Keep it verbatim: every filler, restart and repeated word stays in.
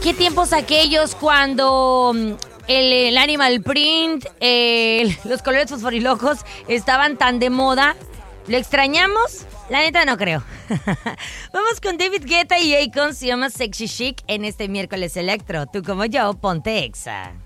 qué tiempos aquellos cuando el, el animal print, eh, los colores fosforilocos estaban tan de moda. ¿Lo extrañamos? La neta no creo. Vamos con David Guetta y Akon, se llama Sexy Chic en este miércoles electro. Tú como yo, ponte Exa.